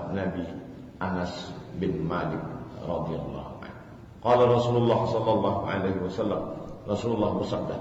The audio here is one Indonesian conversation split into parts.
Nabi Anas bin Malik radhiyallahu anhu. Qala Rasulullah sallallahu alaihi wasallam, Rasulullah bersabda,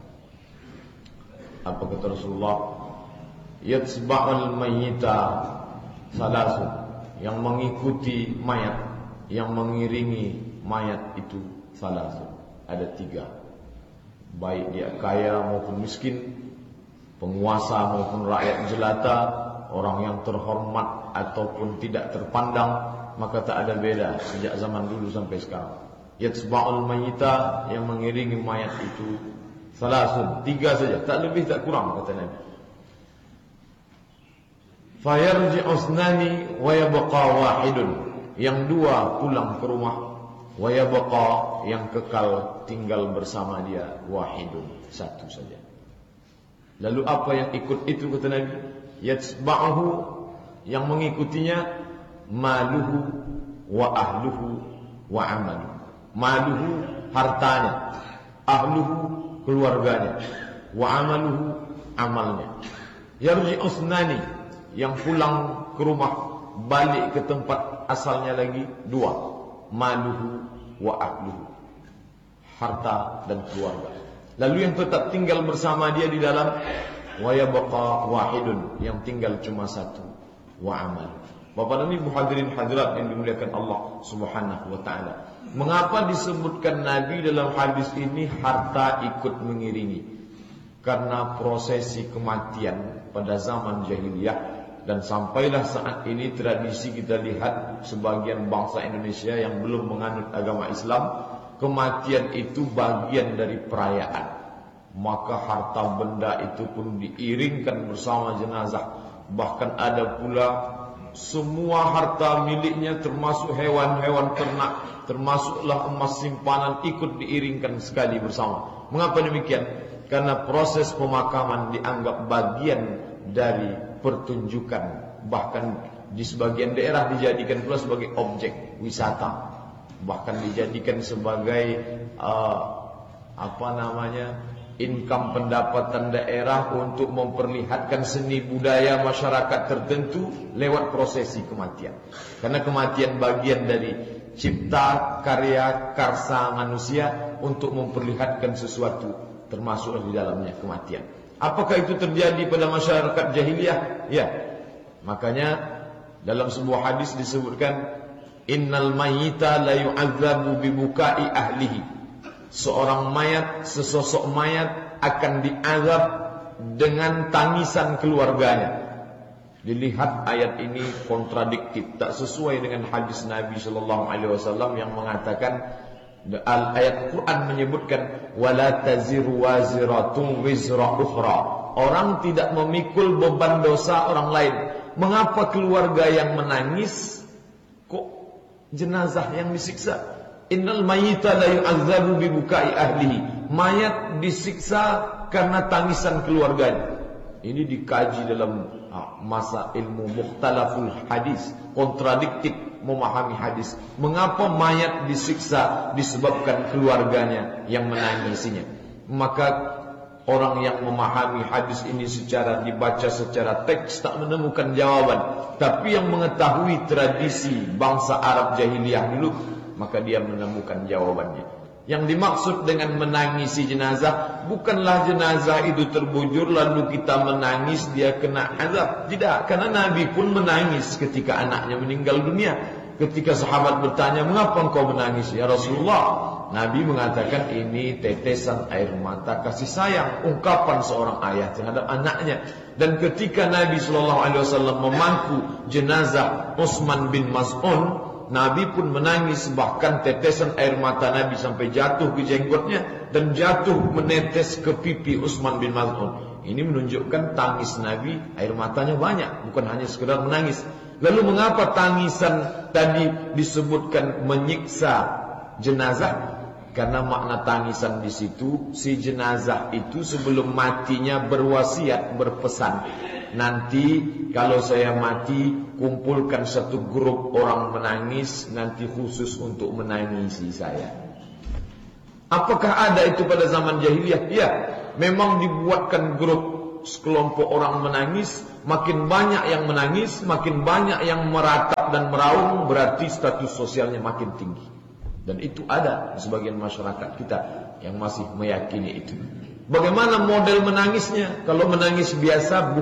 apa kata Rasulullah? Yatsba'ul mayyita salasun, yang mengikuti mayat, yang mengiringi mayat itu salasun, ada 3. Baik dia kaya maupun miskin, penguasa maupun rakyat jelata, orang yang terhormat ataupun tidak terpandang, maka tak ada beda sejak zaman dulu sampai sekarang. Yatsba'ul mayyita, yang mengiringi mayat itu salasun, 3 saja, tak lebih tak kurang kata Nabi. Fayarji'u usnani wa yabqa wahidun, yang 2 pulang ke rumah, wa yabqa, yang kekal tinggal bersama dia, wahidun, 1 saja. Lalu apa yang ikut itu kata Nabi? Yatsba'uhu, yang mengikutinya, maluhu wa ahluhu wa amaluhu. Maluhu, hartanya, ahluhu, keluarganya, wa amaluhu, amalnya. Yarji'u usnani, yang pulang ke rumah, balik ke tempat asalnya lagi 2, maluhu wa ahluhu, harta dan keluarga. Lalu yang tetap tinggal bersama dia di dalam, wa yabqa wahidun, yang tinggal cuma 1, wa amal. Bapak dan Ibu hadirin hadirat yang dimuliakan Allah Subhanahu wa taala. Mengapa disebutkan Nabi dalam hadis ini harta ikut mengiringi? Karena prosesi kematian pada zaman jahiliyah, dan sampailah saat ini tradisi kita lihat sebagian bangsa Indonesia yang belum menganut agama Islam, kematian itu bagian dari perayaan. Maka harta benda itu pun diiringkan bersama jenazah. Bahkan ada pula semua harta miliknya, termasuk hewan-hewan ternak, termasuklah emas simpanan, ikut diiringkan sekali bersama. Mengapa demikian? Karena proses pemakaman dianggap bagian dari pertunjukan. Bahkan di sebagian daerah dijadikan pula sebagai objek wisata, bahkan dijadikan sebagai income pendapatan daerah untuk memperlihatkan seni budaya masyarakat tertentu lewat prosesi kematian. Karena kematian bagian dari cipta karya karsa manusia untuk memperlihatkan sesuatu, termasuk di dalamnya kematian. Apakah itu terjadi pada masyarakat jahiliyah? Ya. Makanya dalam sebuah hadis disebutkan, innal mayyita la yu'adzabu bibukai ahlihi. Seorang mayat, sesosok mayat akan diazab dengan tangisan keluarganya. Dilihat ayat ini kontradiktif, tak sesuai dengan hadis Nabi sallallahu alaihi wasallam yang mengatakan, ayat Quran menyebutkan wala taziru waziratun wizra ukhra. Orang tidak memikul beban dosa orang lain. Mengapa keluarga yang menangis, kok jenazah yang disiksa? Innal mayyita la yu'adzabu bibukai ahlihi. Mayat disiksa karena tangisan keluarganya. Ini dikaji dalam masa ilmu mukhtalaful hadis, kontradiktif memahami hadis. Mengapa mayat disiksa? Disebabkan keluarganya yang menangisinya. Maka orang yang memahami hadis ini secara dibaca secara teks tak menemukan jawaban. Tapi yang mengetahui tradisi bangsa Arab jahiliyah dulu, maka dia menemukan jawabannya. Yang dimaksud dengan menangisi jenazah, bukanlah jenazah itu terbujur lalu kita menangis dia kena azab. Tidak, karena Nabi pun menangis ketika anaknya meninggal dunia. Ketika sahabat bertanya, mengapa engkau menangis ya Rasulullah? Nabi mengatakan, ini tetesan air mata kasih sayang, ungkapan seorang ayah terhadap anaknya. Dan ketika Nabi SAW memangku jenazah Utsman bin Maz'un, Nabi pun menangis, bahkan tetesan air mata Nabi sampai jatuh ke jenggotnya dan jatuh menetes ke pipi Utsman bin Maz'un. Ini menunjukkan tangis Nabi, air matanya banyak, bukan hanya sekedar menangis. Lalu mengapa tangisan tadi disebutkan menyiksa jenazah? Karena makna tangisan di situ, si jenazah itu sebelum matinya berwasiat, berpesan, nanti kalau saya mati, kumpulkan satu grup orang menangis, nanti khusus untuk menangisi saya. Apakah ada itu pada zaman jahiliyah? Ya, memang dibuatkan grup sekelompok orang menangis. Makin banyak yang menangis, makin banyak yang meratap akrab dan meraung, berarti status sosialnya makin tinggi. Dan itu ada di sebagian masyarakat kita yang masih meyakini itu. Bagaimana model menangisnya? Kalau menangis biasa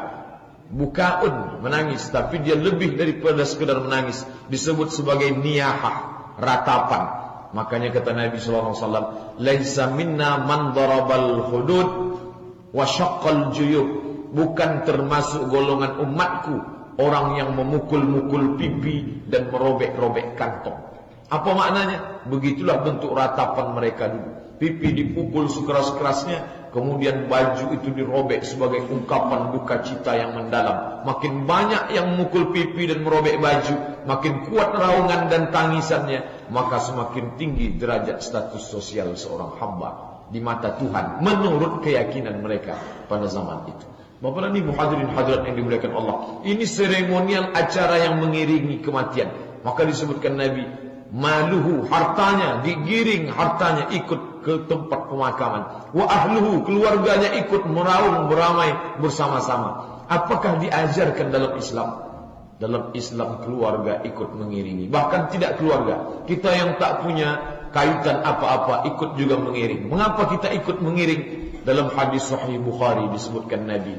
bukaun, menangis, tapi dia lebih daripada sekedar menangis, disebut sebagai niyahah, ratapan. Makanya kata Nabi SAW, laisa minna man darabal hudud wa syaqqal juyub. Bukan termasuk golongan umatku orang yang memukul-mukul pipi dan merobek-robek kantong. Apa maknanya? Begitulah bentuk ratapan mereka dulu. Pipi dipukul sekeras-kerasnya, kemudian baju itu dirobek sebagai ungkapan duka cita yang mendalam. Makin banyak yang memukul pipi dan merobek baju, makin kuat raungan dan tangisannya, maka semakin tinggi derajat status sosial seorang hamba di mata Tuhan menurut keyakinan mereka pada zaman itu. Bapak dan Ibu hadirin hadirat yang dimuliakan Allah, ini seremonial acara yang mengiringi kematian. Maka disebutkan Nabi, maluhu, hartanya, digiring hartanya ikut ke tempat pemakaman. Wa ahluhu, keluarganya ikut meraung, beramai bersama-sama. Apakah diajarkan dalam Islam? Dalam Islam keluarga ikut mengiringi. Bahkan tidak keluarga, kita yang tak punya kaitan apa-apa ikut juga mengiring. Mengapa kita ikut mengiring? Dalam hadis Sahih Bukhari disebutkan Nabi,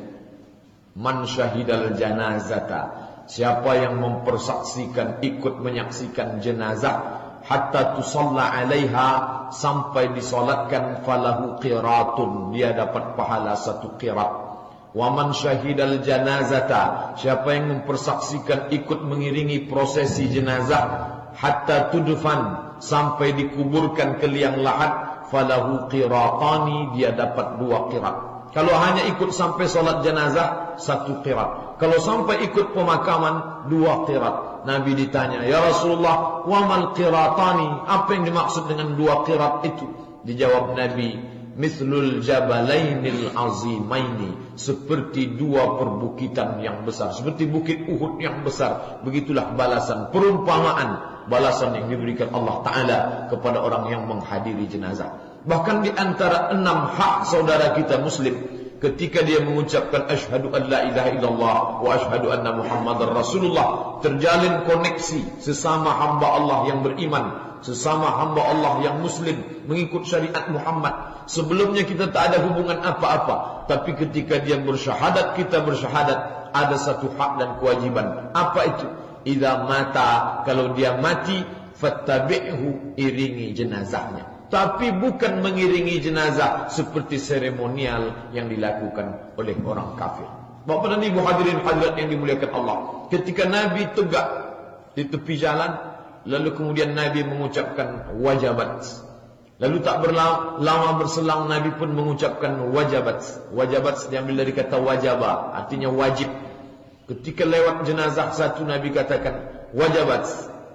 man syahidal janazata, siapa yang mempersaksikan, ikut menyaksikan jenazah, hatta tusalla alaiha, sampai disolatkan, falahu qiratun, dia dapat pahala 1 qirat. Wa man syahidal janazata, siapa yang mempersaksikan, ikut mengiringi prosesi jenazah, hatta tudfan, sampai dikuburkan ke liang lahat, falahu qiratani, dia dapat 2 qirat. Kalau hanya ikut sampai solat jenazah 1 qirat. Kalau sampai ikut pemakaman 2 qirat. Nabi ditanya, ya Rasulullah, wa mal qiratani, apa yang dimaksud dengan 2 qirat itu? Dijawab Nabi, mithlul jabalainil azimaini, seperti 2 perbukitan yang besar, seperti bukit Uhud yang besar. Begitulah balasan, perumpamaan balasan yang diberikan Allah Ta'ala kepada orang yang menghadiri jenazah. Bahkan di antara 6 hak saudara kita muslim, ketika dia mengucapkan asyhadu an la ilaha illallah wa asyhadu anna muhammadar rasulullah, terjalin koneksi sesama hamba Allah yang beriman, sesama hamba Allah yang muslim, mengikut syariat Muhammad. Sebelumnya kita tak ada hubungan apa-apa, tapi ketika dia bersyahadat, kita bersyahadat, ada 1 hak dan kewajiban. Apa itu? Idza mata, kalau dia mati, fattabi'hu, iringi jenazahnya. Tapi bukan mengiringi jenazah seperti seremonial yang dilakukan oleh orang kafir. Bapak dan Ibu hadirin hadirat yang dimuliakan Allah, ketika Nabi tegak di tepi jalan, lalu kemudian Nabi mengucapkan wajabat. Lalu tak lama berselang Nabi pun mengucapkan wajabat. Wajabat diambil dari kata wajaba, artinya wajib. Ketika lewat jenazah satu, Nabi katakan wajabat.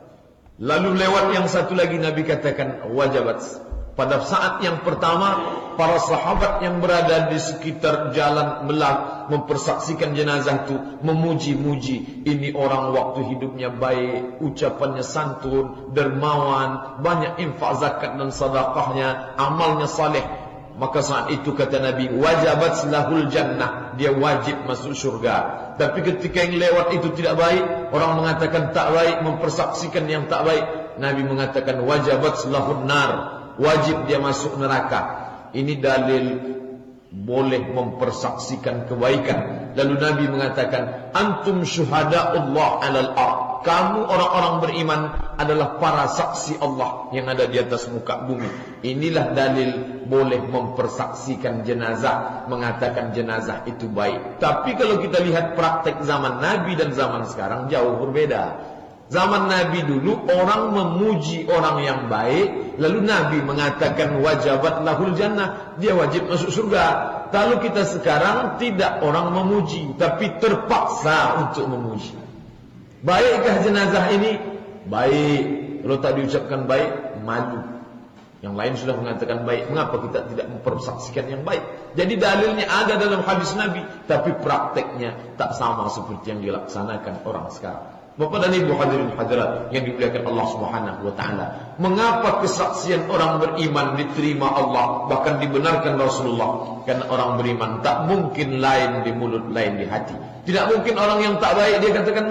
Lalu lewat yang satu lagi, Nabi katakan wajabat. Pada saat yang pertama, para sahabat yang berada di sekitar jalan mempersaksikan jenazah itu memuji-muji, ini orang waktu hidupnya baik, ucapannya santun, dermawan, banyak infak zakat dan sedekahnya, amalnya saleh. Maka saat itu kata Nabi, wajabat lahul jannah, dia wajib masuk surga. Tapi ketika yang lewat itu tidak baik, orang mengatakan tak baik, mempersaksikan yang tak baik, Nabi mengatakan wajabat lahun nar, wajib dia masuk neraka. Ini dalil boleh mempersaksikan kebaikan. Lalu Nabi mengatakan, antum syuhada'ullah alal ard, kamu orang-orang beriman adalah para saksi Allah yang ada di atas muka bumi. Inilah dalil boleh mempersaksikan jenazah, mengatakan jenazah itu baik. Tapi kalau kita lihat praktek zaman Nabi dan zaman sekarang jauh berbeda. Zaman Nabi dulu orang memuji orang yang baik, lalu Nabi mengatakan wajabat lahul jannah, dia wajib masuk surga. Lalu kita sekarang tidak orang memuji, tapi terpaksa untuk memuji. Baikkah jenazah ini? Baik. Kalau tak diucapkan baik, malu. Yang lain sudah mengatakan baik, mengapa kita tidak mempersaksikan yang baik? Jadi dalilnya ada dalam hadis Nabi, tapi prakteknya tak sama seperti yang dilaksanakan orang sekarang. Bapak dan Ibu hadirin hadirat yang dimuliakan Allah Subhanahu wa taala, mengapa kesaksian orang beriman diterima Allah, bahkan dibenarkan Rasulullah? Karena orang beriman tak mungkin lain di mulut, lain di hati. Tidak mungkin orang yang tak baik dia katakan baik.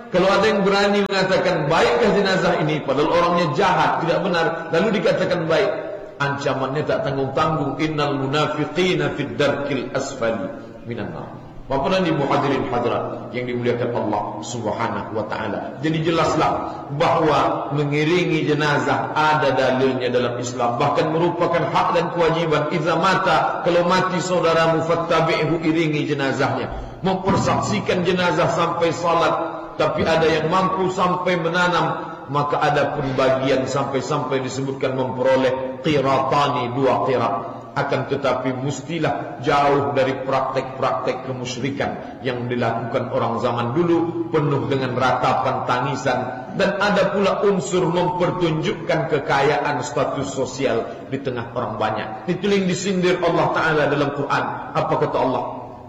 Kalau ada yang berani mengatakan baikkah jenazah ini, padahal orangnya jahat, tidak benar, lalu dikatakan baik, ancamannya tak tanggung-tanggung. Innal munafiqina fid darkil asfali minan nar. Bapak dan Ibu hadirin hadirat yang dimuliakan Allah Subhanahu wa taala. Jadi jelaslah bahwa mengiringi jenazah ada dalilnya dalam Islam, bahkan merupakan hak dan kewajiban. Idza mata, kalau mati saudaramu, fattabi'hu, iringi jenazahnya. Mempersaksikan jenazah sampai salat, tapi ada yang mampu sampai menanam, maka ada pembagian sampai-sampai disebutkan memperoleh qiratani, 2 qirat. Akan tetapi mestilah jauh dari praktek-praktek kemusyrikan yang dilakukan orang zaman dulu, penuh dengan ratapan tangisan. Dan ada pula unsur mempertunjukkan kekayaan status sosial di tengah orang banyak. Itu yang disindir Allah Ta'ala dalam Quran. Apa kata Allah?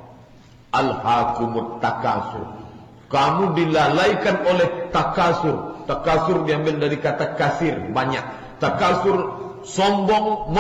Alhaakumut takasur. Kamu dilalaikan oleh takasur. Takasur diambil dari kata kasir, banyak. Takasur sombong,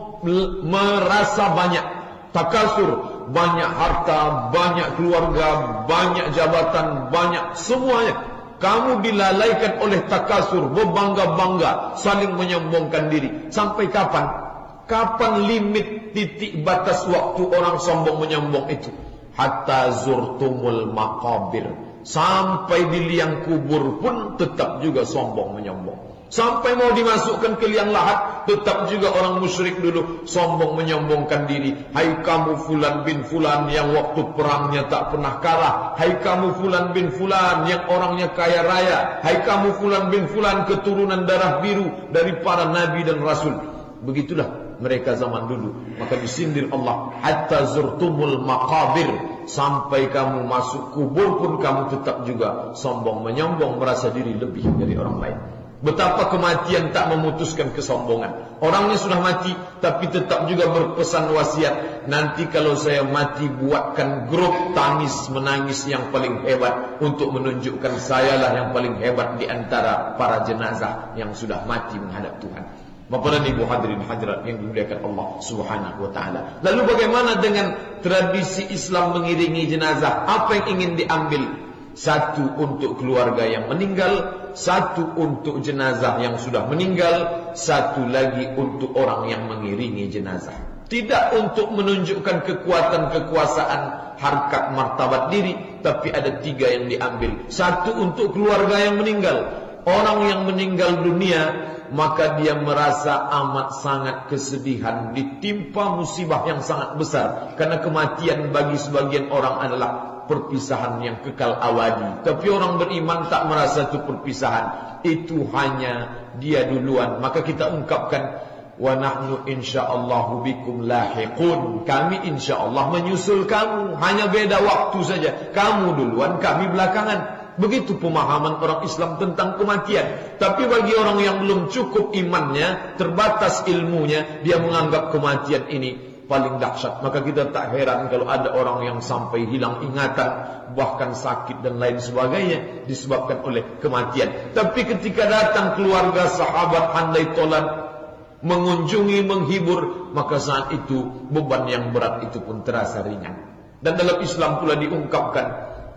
merasa banyak. Takasur, banyak harta, banyak keluarga, banyak jabatan, banyak semuanya. Kamu dilalaikan oleh takasur, berbangga-bangga, saling menyombongkan diri. Sampai kapan? Kapan limit titik batas waktu orang sombong menyombong itu? Hatta zurtumul maqabir. Sampai di liang kubur pun tetap juga sombong menyombong. Sampai mau dimasukkan ke liang lahat, tetap juga orang musyrik dulu sombong menyombongkan diri. Hai kamu fulan bin fulan yang waktu perangnya tak pernah kalah. Hai kamu fulan bin fulan yang orangnya kaya raya. Hai kamu fulan bin fulan keturunan darah biru dari para nabi dan rasul. Begitulah mereka zaman dulu. Maka disindir Allah, hatta zurtumul maqabir. Sampai kamu masuk kubur pun kamu tetap juga sombong menyombong, merasa diri lebih dari orang lain. Betapa kematian tak memutuskan kesombongan. Orangnya sudah mati, tapi tetap juga berpesan wasiat. Nanti kalau saya mati, buatkan grup tangis menangis yang paling hebat, untuk menunjukkan sayalah yang paling hebat di antara para jenazah yang sudah mati menghadap Tuhan. Bapak dan Ibu hadirin hadirat yang dimuliakan Allah Subhanahu wa taala. Lalu bagaimana dengan tradisi Islam mengiringi jenazah? Apa yang ingin diambil? Satu untuk keluarga yang meninggal, satu untuk jenazah yang sudah meninggal, satu lagi untuk orang yang mengiringi jenazah. Tidak untuk menunjukkan kekuatan, kekuasaan, harkat, martabat diri, tapi ada 3 yang diambil. Satu untuk keluarga yang meninggal. Orang yang meninggal dunia, maka dia merasa amat sangat kesedihan, ditimpa musibah yang sangat besar. Karena kematian bagi sebagian orang adalah perpisahan yang kekal abadi. Tapi orang beriman tak merasa itu perpisahan, itu hanya dia duluan. Maka kita ungkapkan, wa nahnu insyaallahu bikum lahiqun. Kami insyaallah menyusul kamu, hanya beda waktu saja. Kamu duluan, kami belakangan. Begitu pemahaman orang Islam tentang kematian. Tapi bagi orang yang belum cukup imannya, terbatas ilmunya, dia menganggap kematian ini paling dahsyat. Maka kita tak heran kalau ada orang yang sampai hilang ingatan, bahkan sakit dan lain sebagainya, disebabkan oleh kematian. Tapi ketika datang keluarga, sahabat, handai tolan, mengunjungi, menghibur, maka saat itu beban yang berat itu pun terasa ringan. Dan dalam Islam pula diungkapkan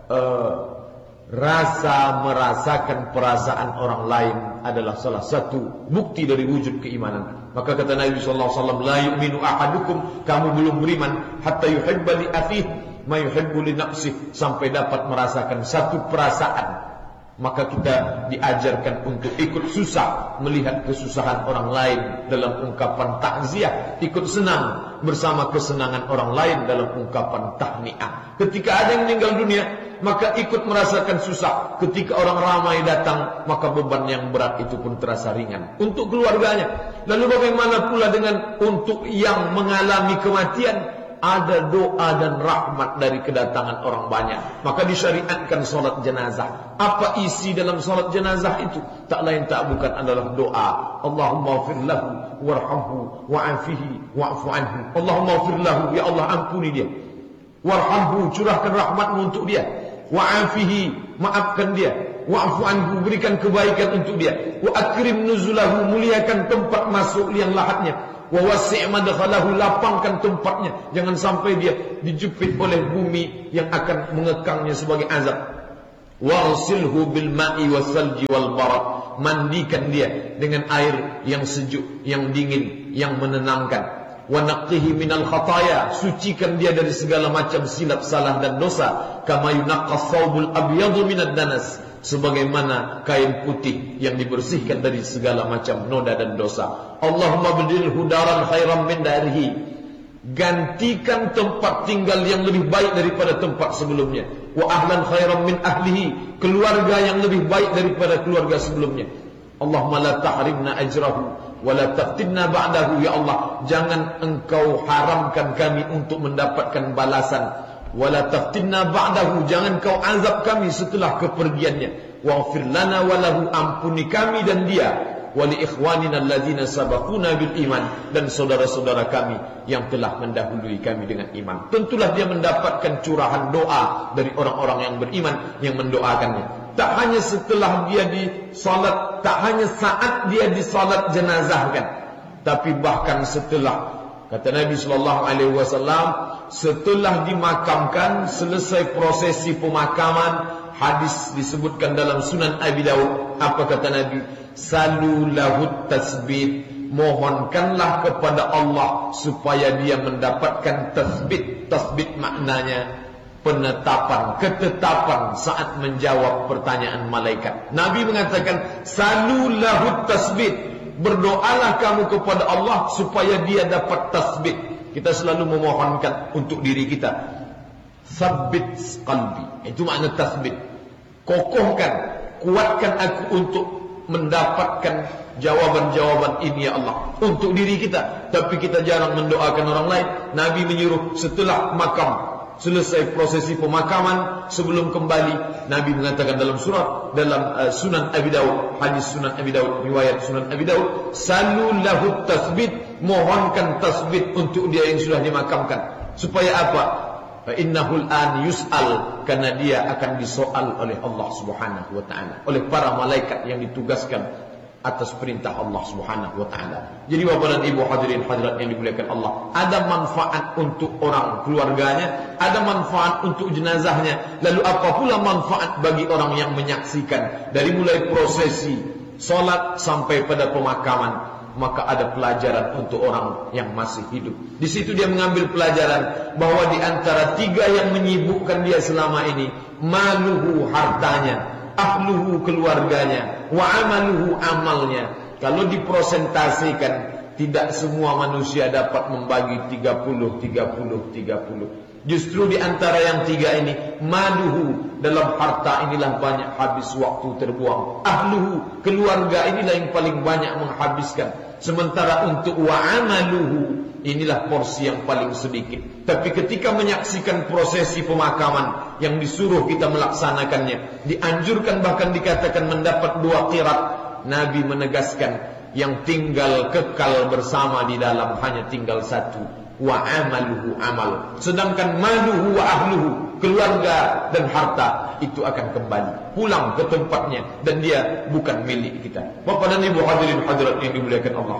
rasa merasakan perasaan orang lain adalah salah satu bukti dari wujud keimanan. Maka kata Nabi sallallahu alaihi wasallam, la yu'minu ahadukum, kamu belum beriman, hatta yuhibba li akhihi ma yuhibbu li nafsihi, sampai dapat merasakan satu perasaan. Maka kita diajarkan untuk ikut susah melihat kesusahan orang lain dalam ungkapan takziah, ikut senang bersama kesenangan orang lain dalam ungkapan tahniah. Ketika ada yang meninggal dunia, maka ikut merasakan susah. Ketika orang ramai datang, maka beban yang berat itu pun terasa ringan untuk keluarganya. Lalu bagaimana pula dengan untuk yang mengalami kematian? Ada doa dan rahmat dari kedatangan orang banyak. Maka disyariatkan solat jenazah. Apa isi dalam solat jenazah itu? Tak lain tak bukan adalah doa. Allahumma ighfir lahu warhamhu wa'afihi wa'fu anhu. Allahumma ighfir lahu, ya Allah ampuni dia. Warhamhu, curahkan rahmatmu untuk dia. Wa'afihi, maafkan dia. Wa'fu anhu, berikan kebaikan untuk dia. Wa akrim nuzulahu, muliakan tempat masuk liang lahatnya. Wa wasi' madkhalahu, lapangkan tempatnya, jangan sampai dia dijepit oleh bumi yang akan mengekangnya sebagai azab. Waghsilhu bil ma'i wasalji wal barad. Mandikan dia dengan air yang sejuk, yang dingin, yang menenangkan. Wa naqqihi minal khataya. Sucikan dia dari segala macam silap salah dan dosa. Kama yunaqqas thawbul abyadu minad danas. Sebagaimana kain putih yang dibersihkan dari segala macam noda dan dosa. Allahumma badilhu daran khairan min darihi. Gantikan tempat tinggal yang lebih baik daripada tempat sebelumnya. Wa ahlan khairan min ahlihi. Keluarga yang lebih baik daripada keluarga sebelumnya. Allahumma la tahrimna ajrahu wa la taftinna ba'dahu. Ya Allah, jangan engkau haramkan kami untuk mendapatkan balasan. Wa la taftinna ba'dahu. Jangan kau azab kami setelah kepergiannya. Waghfir lana wa lahu. Ampuni kami dan dia. Wali ikhwanina alladzina sabaquna bil iman. Dan saudara-saudara kami yang telah mendahului kami dengan iman. Tentulah dia mendapatkan curahan doa dari orang-orang yang beriman yang mendoakannya. Tak hanya setelah dia di salat, tak hanya saat dia di salat jenazahkan, tapi bahkan setelah, kata Nabi sallallahu alaihi wasallam, setelah dimakamkan, selesai prosesi pemakaman. Hadis disebutkan dalam Sunan Abi Daud. Apa kata Nabi? Salu lahut tasbit. Mohonkanlah kepada Allah supaya dia mendapatkan tasbit. Tasbit maknanya penetapan, ketetapan saat menjawab pertanyaan malaikat. Nabi mengatakan salu lahut tasbit. Berdoalah kamu kepada Allah supaya dia dapat tasbit. Kita selalu memohonkan untuk diri kita. Sabbit qalbi. Itu makna tasbit. Kokohkan, kuatkan aku untuk mendapatkan jawaban-jawaban ini ya Allah. Untuk diri kita. Tapi kita jarang mendoakan orang lain. Nabi menyuruh setelah makam, selesai prosesi pemakaman, sebelum kembali, Nabi mengatakan dalam Sunan Abi Daud, hadis Sunan Abi Daud, riwayat Sunan Abi Daud, salu lahu tasbit. Mohonkan tasbit untuk dia yang sudah dimakamkan. Supaya apa? Innahul an yus'al. Karena dia akan disoal oleh Allah subhanahu wa ta'ala, oleh para malaikat yang ditugaskan atas perintah Allah subhanahu wa ta'ala. Jadi bapak dan ibu hadirin hadirat yang dimuliakan Allah, ada manfaat untuk orang keluarganya, ada manfaat untuk jenazahnya. Lalu apa pula manfaat bagi orang yang menyaksikan dari mulai prosesi solat sampai pada pemakaman? Maka ada pelajaran untuk orang yang masih hidup. Di situ dia mengambil pelajaran bahwa di antara tiga yang menyibukkan dia selama ini, maluhu hartanya, ahluhu keluarganya, wa amaluhu amalnya. Kalau dipresentasikan, tidak semua manusia dapat membagi 30, 30, 30. Justru di antara yang tiga ini, maluhu, dalam harta inilah banyak habis waktu terbuang. Ahluhu, keluarga inilah yang paling banyak menghabiskan. Sementara untuk wa amaluhu, inilah porsi yang paling sedikit. Tapi ketika menyaksikan prosesi pemakaman yang disuruh kita melaksanakannya, dianjurkan bahkan dikatakan mendapat 2 qirat, Nabi menegaskan yang tinggal kekal bersama di dalam hanya tinggal 1. Wa amaluhu amal. Sedangkan maluhu wa ahluhu, keluarga dan harta, itu akan kembali pulang ke tempatnya dan dia bukan milik kita. Bapak dan ibu hadirin hadirat yang dimuliakan Allah,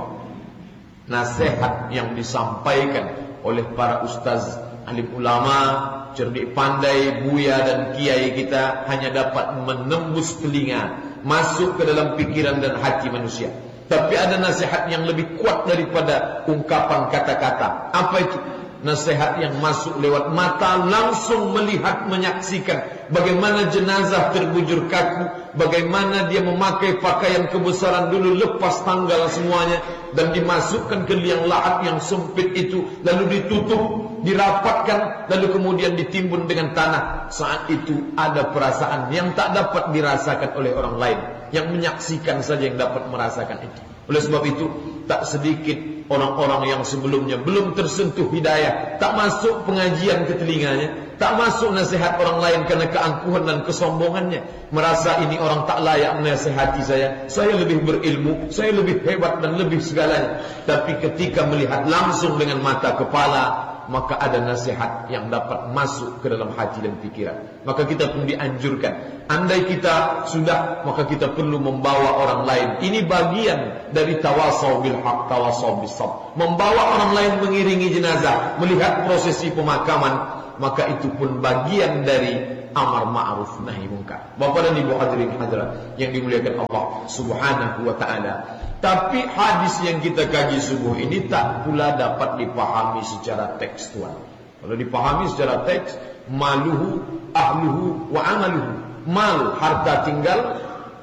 nasihat yang disampaikan oleh para ustaz, alim ulama, cerdik pandai, buya dan kiai kita hanya dapat menembus telinga, masuk ke dalam pikiran dan hati manusia. Tapi ada nasihat yang lebih kuat daripada ungkapan kata-kata. Apa itu? Nasihat yang masuk lewat mata, langsung melihat, menyaksikan bagaimana jenazah terbujur kaku, bagaimana dia memakai pakaian kebesaran dulu, lepas tanggal semuanya, dan dimasukkan ke liang lahat yang sempit itu, lalu ditutup, dirapatkan, lalu kemudian ditimbun dengan tanah. Saat itu ada perasaan yang tak dapat dirasakan oleh orang lain, yang menyaksikan saja yang dapat merasakan itu. Oleh sebab itu, tak sedikit orang-orang yang sebelumnya belum tersentuh hidayah, tak masuk pengajian ke telinganya, tak masuk nasihat orang lain karena keangkuhan dan kesombongannya, merasa ini orang tak layak menasihati saya lebih berilmu, saya lebih hebat dan lebih segalanya. Tapi ketika melihat langsung dengan mata kepala, maka ada nasihat yang dapat masuk ke dalam hati dan pikiran. Maka kita pun dianjurkan, andai kita sudah, maka kita perlu membawa orang lain. Ini bagian dari tawasaw bil haq, tawasaw bis sabr. Membawa orang lain mengiringi jenazah, melihat prosesi pemakaman, maka itu pun bagian dari amar ma'ruf nahi munkar. Bapak dan Ibu hadirin hadirat yang dimuliakan Allah Subhanahu wa taala. Tapi hadis yang kita kaji subuh ini tak pula dapat dipahami secara tekstual. Kalau dipahami secara teks, maluhu, ahluhu, wa amaluhu. Mal, harta tinggal,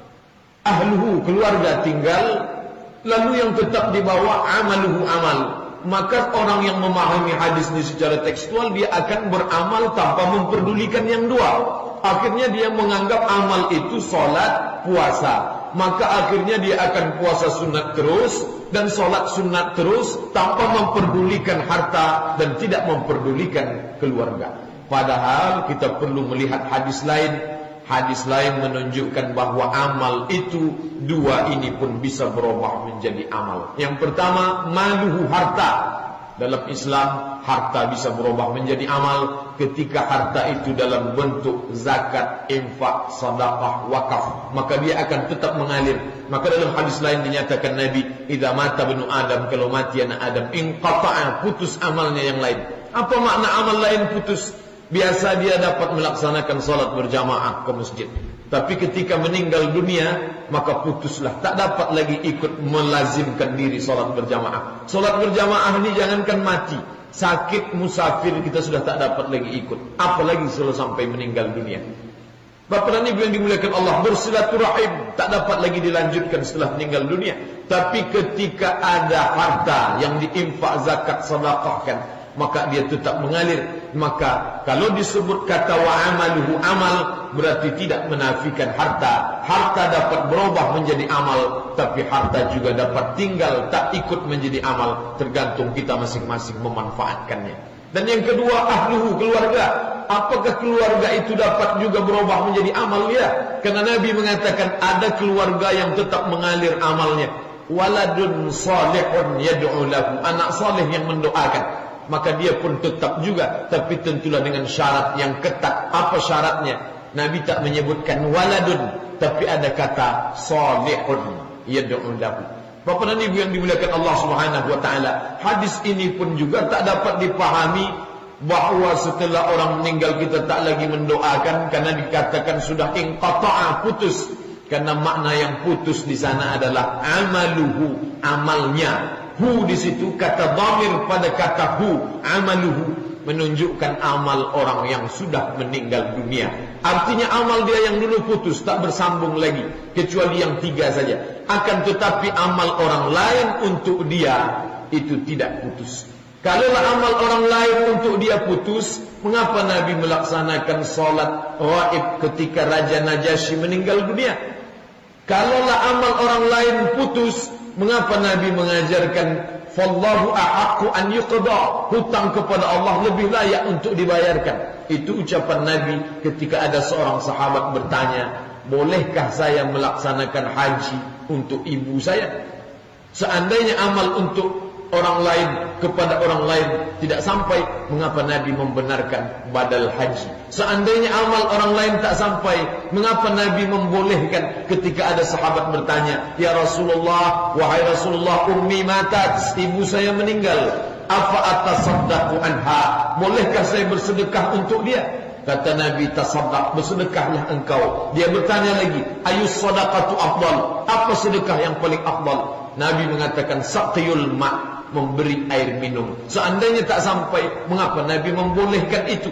ahluhu, keluarga tinggal, lalu yang tetap dibawa amaluhu, amal. Maka orang yang memahami hadis ini secara tekstual, dia akan beramal tanpa memperdulikan yang dua. Akhirnya dia menganggap amal itu sholat, puasa. Maka akhirnya dia akan puasa sunat terus dan sholat sunat terus tanpa memperdulikan harta dan tidak memperdulikan keluarga. Padahal kita perlu melihat hadis lain. Hadis lain menunjukkan bahwa amal itu dua ini pun bisa berubah menjadi amal. Yang pertama, maluhu, harta. Dalam Islam, harta bisa berubah menjadi amal ketika harta itu dalam bentuk zakat, infak, sedekah, wakaf, maka dia akan tetap mengalir. Maka dalam hadis lain dinyatakan Nabi, idza mata ibnu Adam, kalau mati anak Adam, inqata'a, putus amalnya yang lain. Apa makna amal lain putus? Biasa dia dapat melaksanakan salat berjamaah ke masjid, tapi ketika meninggal dunia maka putuslah, tak dapat lagi ikut melazimkan diri salat berjamaah. Salat berjamaah ini jangankan mati, sakit, musafir kita sudah tak dapat lagi ikut, apalagi kalau sampai meninggal dunia. Bapak dan Ibu yang dimuliakan Allah, bersilaturahim tak dapat lagi dilanjutkan setelah meninggal dunia. Tapi ketika ada harta yang diinfak, zakat, sedekahkan, maka dia tetap mengalir. Maka kalau disebut kata wa amaluhu, amal, berarti tidak menafikan harta. Harta dapat berubah menjadi amal, tapi harta juga dapat tinggal tak ikut menjadi amal, tergantung kita masing-masing memanfaatkannya. Dan yang kedua, ahluhu, keluarga. Apakah keluarga itu dapat juga berubah menjadi amal? Ya, karena Nabi mengatakan ada keluarga yang tetap mengalir amalnya. Waladun salihun yad'u lahu, anak saleh yang mendoakan, maka dia pun tetap juga, tapi tentulah dengan syarat yang ketat. Apa syaratnya? Nabi tak menyebutkan waladun, tapi ada kata salihun yad'u lahu. Bapak dan Ibu yang dimuliakan Allah Subhanahu wa taala, hadis ini pun juga tak dapat dipahami bahwa setelah orang meninggal kita tak lagi mendoakan, karena dikatakan sudah inqata'a, putus. Karena makna yang putus di sana adalah amaluhu, amalnya. Hu di situ kata dhamir pada kata hu, amaluhu, menunjukkan amal orang yang sudah meninggal dunia. Artinya amal dia yang dulu putus, tak bersambung lagi, kecuali yang tiga saja. Akan tetapi amal orang lain untuk dia itu tidak putus. Kalaulah amal orang lain untuk dia putus, mengapa Nabi melaksanakan salat ghaib ketika Raja Najasyi meninggal dunia? Kalaulah amal orang lain putus, mengapa Nabi mengajarkan fallahu ahaqqu an yuqda, hutang kepada Allah lebih layak untuk dibayarkan? Itu ucapan Nabi ketika ada seorang sahabat bertanya, bolehkah saya melaksanakan haji untuk ibu saya? Seandainya amal untuk orang lain kepada orang lain tidak sampai, mengapa Nabi membenarkan badal haji? Seandainya amal orang lain tak sampai, mengapa Nabi membolehkan ketika ada sahabat bertanya, ya Rasulullah, wahai Rasulullah, ummi matat, ibu saya meninggal, afa atasaddaqu anha, bolehkah saya bersedekah untuk dia? Kata Nabi, tasaddaq, bersedekahlah engkau. Dia bertanya lagi, ayus sadaqatu afdal, apa sedekah yang paling afdal? Nabi mengatakan saqiyul ma', memberi air minum. Seandainya tak sampai, mengapa Nabi membolehkan itu?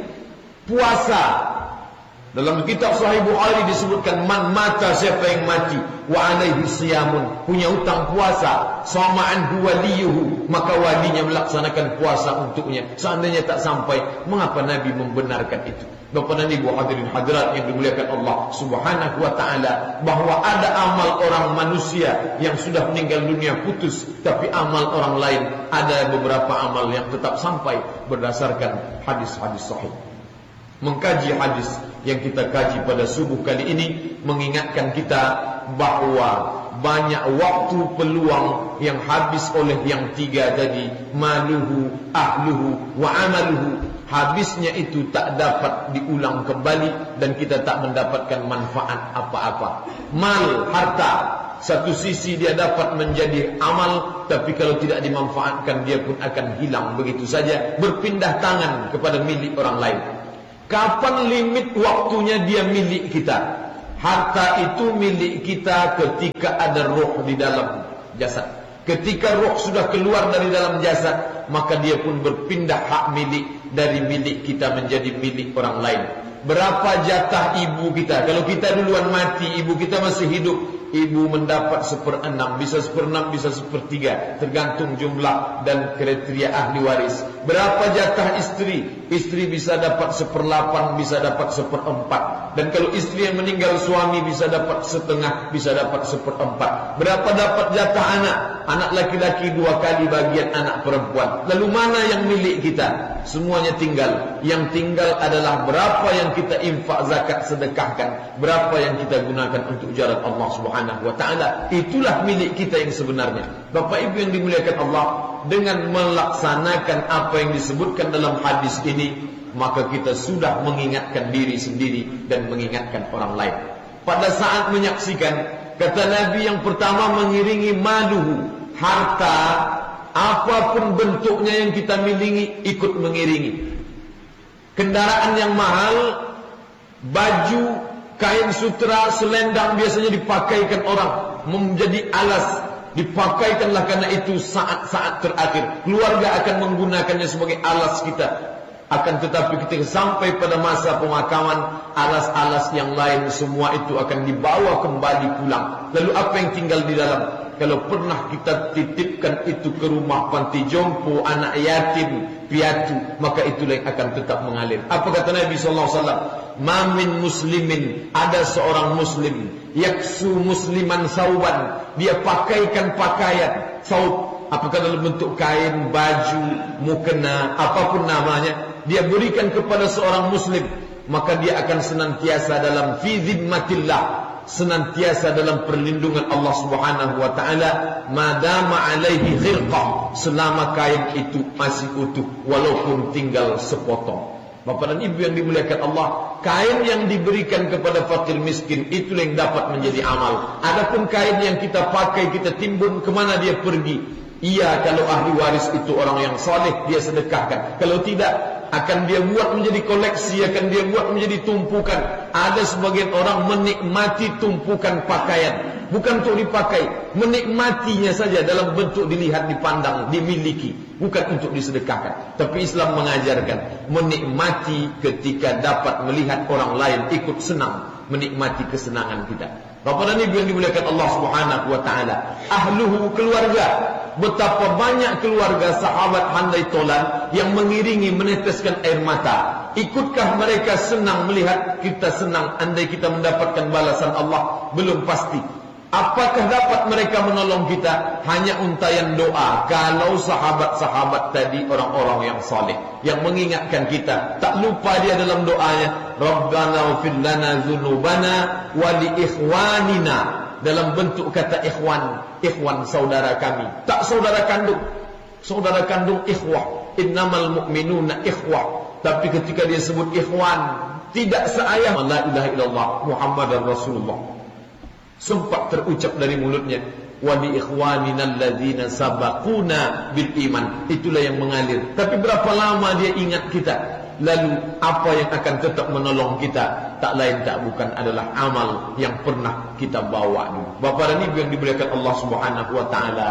Puasa, dalam kitab Sahih Bukhari disebutkan man mata, siapa yang mati, wa alaihi siyamun, punya hutang puasa, sama'an waliyuhu, maka walinya melaksanakan puasa untuknya. Seandainya tak sampai, mengapa Nabi membenarkan itu? Bapak dan Ibu hadirin hadirat yang dimuliakan Allah Subhanahu wa taala, bahwa ada amal orang manusia yang sudah meninggal dunia putus, tapi amal orang lain ada beberapa amal yang tetap sampai berdasarkan hadis-hadis sahih. Mengkaji hadis yang kita kaji pada subuh kali ini mengingatkan kita bahwa banyak waktu peluang yang habis oleh yang tiga tadi, maluhu, ahluhu, wa amaluhu. Habisnya itu tak dapat diulang kembali dan kita tak mendapatkan manfaat apa-apa. Mal, harta, satu sisi dia dapat menjadi amal, tapi kalau tidak dimanfaatkan dia pun akan hilang begitu saja, berpindah tangan kepada milik orang lain. Kapan limit waktunya dia milik kita? Harta itu milik kita ketika ada roh di dalam jasad. Ketika roh sudah keluar dari dalam jasad, maka dia pun berpindah hak milik dari milik kita menjadi milik orang lain. Berapa jatah ibu kita? Kalau kita duluan mati, ibu kita masih hidup, ibu mendapat 1/6, bisa 1/6, bisa 1/3, tergantung jumlah dan kriteria ahli waris. Berapa jatah istri? Istri bisa dapat 1/8, bisa dapat 1/4. Dan kalau istri yang meninggal, suami bisa dapat 1/2, bisa dapat 1/4. Berapa dapat jatah anak? Anak laki-laki 2 kali bagian anak perempuan. Lalu mana yang milik kita? Semuanya tinggal. Yang tinggal adalah berapa yang kita infak, zakat, sedekahkan, berapa yang kita gunakan untuk jalan Allah Subhanahu wa taala. Itulah milik kita yang sebenarnya. Bapak Ibu yang dimuliakan Allah, dengan melaksanakan apa yang disebutkan dalam hadis ini, maka kita sudah mengingatkan diri sendiri dan mengingatkan orang lain. Pada saat menyaksikan, kata Nabi, yang pertama mengiringi maluhu, harta apapun bentuknya yang kita miliki ikut mengiringi. Kendaraan yang mahal, baju, kain sutra, selendang biasanya dipakaikan orang menjadi alas. Dipakaikanlah karena itu saat-saat terakhir. Keluarga akan menggunakannya sebagai alas kita. Akan tetapi ketika sampai pada masa pemakaman, alas-alas yang lain semua itu akan dibawa kembali pulang. Lalu apa yang tinggal di dalam? Kalau pernah kita titipkan itu ke rumah panti jompo, anak yatim, piatu, maka itulah yang akan tetap mengalir. Apa kata Nabi SAW? Ma min muslimin, ada seorang muslim, yaksu musliman sauban, dia pakaikan pakaian saub, apakah dalam bentuk kain, baju, mukena, apapun namanya, dia berikan kepada seorang muslim, maka dia akan senantiasa dalam fi zimmatillah, senantiasa dalam perlindungan Allah Subhanahu wa taala, madama alaihi khirqah, selama kain itu masih utuh walaupun tinggal sepotong. Bapak dan Ibu yang dimuliakan Allah, kain yang diberikan kepada fakir miskin itulah yang dapat menjadi amal. Adapun kain yang kita pakai, kita timbun, kemana dia pergi? Iya, kalau ahli waris itu orang yang saleh, dia sedekahkan. Kalau tidak, akan dia buat menjadi koleksi, akan dia buat menjadi tumpukan. Ada sebagian orang menikmati tumpukan pakaian, bukan untuk dipakai, menikmatinya saja dalam bentuk dilihat, dipandang, dimiliki, bukan untuk disedekahkan. Tapi Islam mengajarkan menikmati ketika dapat melihat orang lain ikut senang, menikmati kesenangan kita. Bapak dan Ibu yang dimuliakan Allah Subhanahu wa taala, ahluhu, keluarga. Betapa banyak keluarga sahabat handai tolan yang mengiringi, meneteskan air mata. Ikutkah mereka senang melihat kita senang andai kita mendapatkan balasan Allah? Belum pasti. Apakah dapat mereka menolong kita? Hanya untayan doa. Kalau sahabat-sahabat tadi orang-orang yang saleh, yang mengingatkan kita, tak lupa dia dalam doanya, Rabbana ighfir lana dzunubana wa li ikhwanina, dalam bentuk kata ikhwan, ikhwan saudara kami, tak saudara kandung. Saudara kandung ikhwah, innamal mu'minuna ikhwah. Tapi ketika dia sebut ikhwan, tidak seayah la ilaha illallah Muhammadar Rasulullah, sempat terucap dari mulutnya, wa li ikhwanina alladzina sabaquna bil iman, itulah yang mengalir. Tapi berapa lama dia ingat kita? Lalu apa yang akan tetap menolong kita? Tak lain tak bukan adalah amal yang pernah kita bawa dulu. Bapak dan Ibu yang dimuliakan Allah Subhanahu wa taala,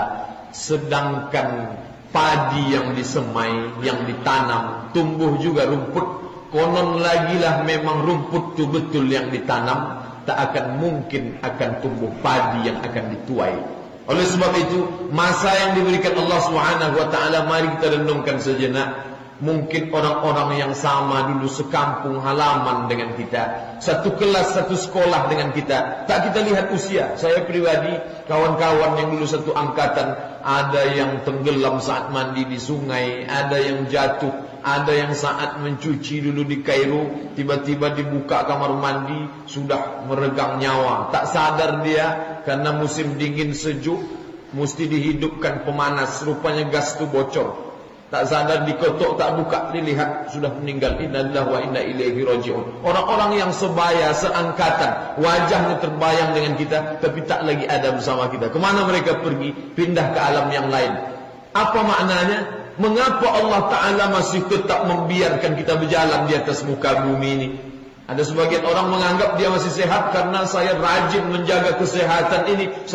sedangkan padi yang disemai, yang ditanam, tumbuh juga rumput. Konon lagilah memang rumput itu betul yang ditanam, tak akan mungkin akan tumbuh padi yang akan dituai. Oleh sebab itu, masa yang diberikan Allah Subhanahu wa taala, mari kita renungkan sejenak. Mungkin orang-orang yang sama dulu sekampung halaman dengan kita, satu kelas, satu sekolah dengan kita, tak kita lihat usia. Saya pribadi, kawan-kawan yang dulu satu angkatan, ada yang tenggelam saat mandi di sungai, ada yang jatuh, ada yang saat mencuci dulu di Kairo, tiba-tiba dibuka kamar mandi, sudah meregang nyawa. Tak sadar dia, karena musim dingin sejuk, mesti dihidupkan pemanas, rupanya gas itu bocor. Tak sadar dikotok, tak buka, dilihat sudah meninggal. Innalillahi wa inna ilaihi raji'un. Orang-orang yang sebaya, seangkatan, wajahnya terbayang dengan kita, tapi tak lagi ada bersama kita. Kemana mereka pergi? Pindah ke alam yang lain. Apa maknanya? mengapa Allah Ta'ala masih tetap membiarkan kita berjalan di atas muka bumi ini? Ada sebagian orang menganggap dia masih sehat karena saya rajin menjaga kesehatan ini.